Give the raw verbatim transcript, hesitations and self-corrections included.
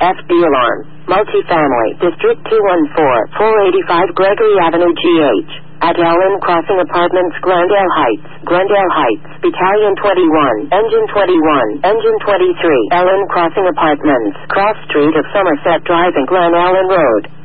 F B alarm. Multifamily. District two one four, four eighty-five Gregory Avenue G H. At Ellen Crossing Apartments, Glendale Heights. Glendale Heights. Battalion twenty-one. Engine twenty-one. Engine twenty-three. Ellen Crossing Apartments. Cross Street of Somerset Drive and Glen Ellen Road.